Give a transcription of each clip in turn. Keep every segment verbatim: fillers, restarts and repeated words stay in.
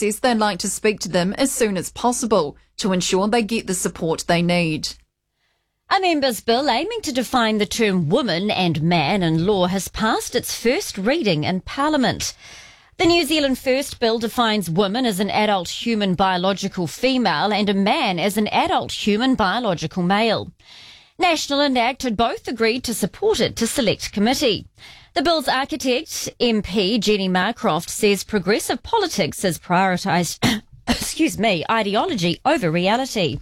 says they'd like to speak to them as soon as possible to ensure they get the support they need. A member's bill aiming to define the term woman and man in law has passed its first reading in Parliament. The New Zealand First Bill defines woman as an adult human biological female and a man as an adult human biological male. National and ACT had both agreed to support it to select committee. The bill's architect, M P Jenny Marcroft, says progressive politics has prioritised, excuse me, ideology over reality.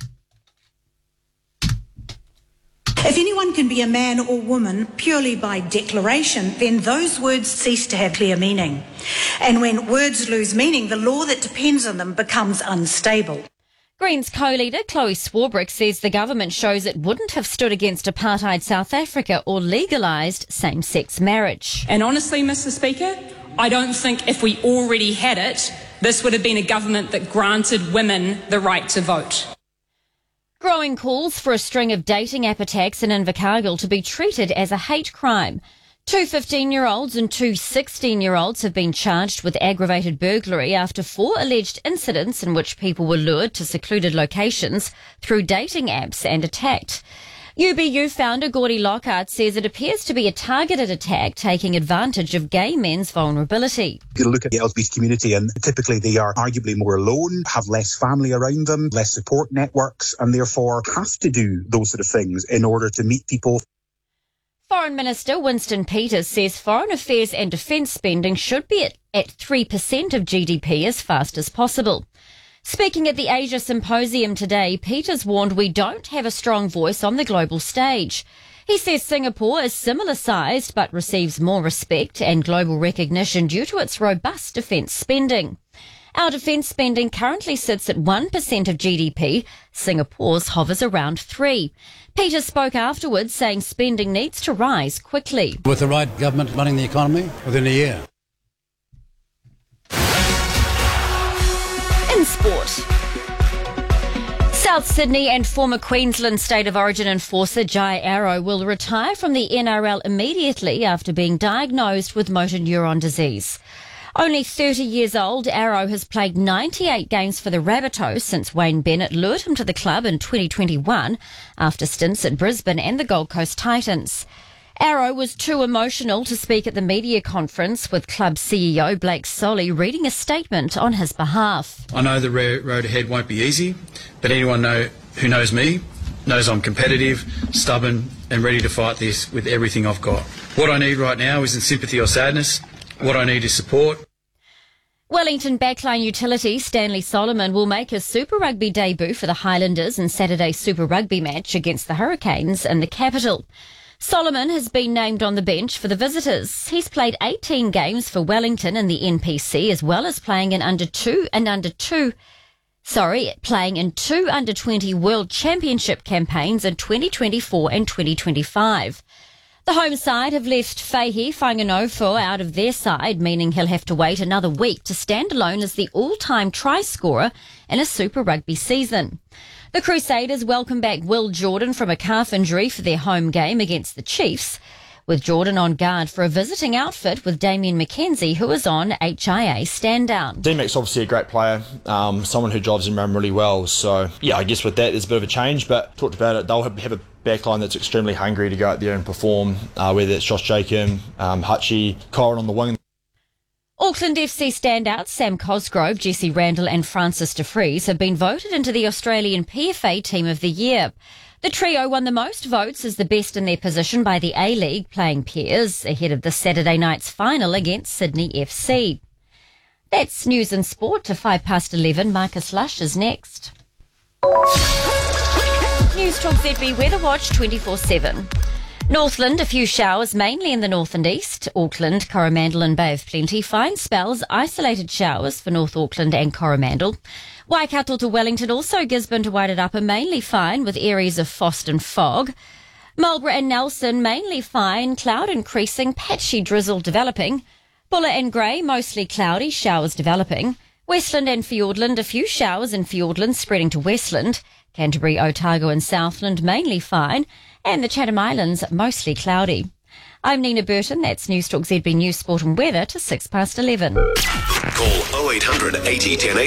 If anyone can be a man or woman purely by declaration, then those words cease to have clear meaning. And when words lose meaning, the law that depends on them becomes unstable. Greens co-leader Chloe Swarbrick says the government shows it wouldn't have stood against apartheid South Africa or legalised same-sex marriage. And honestly, Mister Speaker, I don't think if we already had it, this would have been a government that granted women the right to vote. Growing calls for a string of dating app attacks in Invercargill to be treated as a hate crime. Two fifteen-year-olds and two sixteen-year-olds have been charged with aggravated burglary after four alleged incidents in which people were lured to secluded locations through dating apps and attacked. U B U founder Gordy Lockhart says it appears to be a targeted attack taking advantage of gay men's vulnerability. You look at the L G B T community and typically they are arguably more alone, have less family around them, less support networks, and therefore have to do those sort of things in order to meet people. Foreign Minister Winston Peters says foreign affairs and defence spending should be at, at three percent of G D P as fast as possible. Speaking at the Asia Symposium today, Peters warned we don't have a strong voice on the global stage. He says Singapore is similar sized but receives more respect and global recognition due to its robust defence spending. Our defence spending currently sits at one percent of G D P. Singapore's hovers around three percent. Peters spoke afterwards saying spending needs to rise quickly. With the right government running the economy within a year. In sport. South Sydney and former Queensland State of Origin enforcer Jai Arrow will retire from the N R L immediately after being diagnosed with motor neuron disease. Only thirty years old, Arrow has played ninety-eight games for the Rabbitohs since Wayne Bennett lured him to the club in twenty twenty-one after stints at Brisbane and the Gold Coast Titans. Arrow was too emotional to speak at the media conference, with club C E O Blake Solly reading a statement on his behalf. I know the road ahead won't be easy, but anyone know, who knows me knows I'm competitive, stubborn and ready to fight this with everything I've got. What I need right now isn't sympathy or sadness. What I need is support. Wellington backline utility Stanley Solomon will make his Super Rugby debut for the Highlanders in Saturday's Super Rugby match against the Hurricanes in the capital. Solomon has been named on the bench for the visitors. He's played eighteen games for Wellington in the N P C, as well as playing in under two and under two, sorry, playing in two under twenty World Championship campaigns in twenty twenty-four and twenty twenty-five. The home side have left Faihi Whanganofo out of their side, meaning he'll have to wait another week to stand alone as the all-time try scorer in a Super Rugby season. The Crusaders welcome back Will Jordan from a calf injury for their home game against the Chiefs, with Jordan on guard for a visiting outfit with Damien McKenzie, who is on H I A stand-down. D-Mac's obviously a great player, um, someone who drives him around really well. So, yeah, I guess with that there's a bit of a change, but talked about it, they'll have, have a backline that's extremely hungry to go out there and perform, uh, whether it's Josh Jacob, um, Hutchie, Corin on the wing. Auckland F C standouts Sam Cosgrove, Jesse Randall and Francis de Vries have been voted into the Australian P F A Team of the Year. The trio won the most votes as the best in their position by the A-League, playing pairs ahead of the Saturday night's final against Sydney F C. That's news and sport to five past eleven. Marcus Lush is next. News Talk Z B Weather Watch twenty-four seven. Northland, a few showers, mainly in the north and east. Auckland, Coromandel and Bay of Plenty. Fine spells, isolated showers for North Auckland and Coromandel. Waikato to Wellington, also Gisborne to Wairarapa, mainly fine with areas of frost and fog. Marlborough and Nelson, mainly fine, cloud increasing, patchy drizzle developing. Buller and Grey, mostly cloudy, showers developing. Westland and Fiordland, a few showers in Fiordland spreading to Westland. Canterbury, Otago and Southland, mainly fine. And the Chatham Islands, mostly cloudy. I'm Nina Burton. That's News Talk Z B News, Sport and Weather to six past eleven. Call oh eight hundred eighty ten eighty.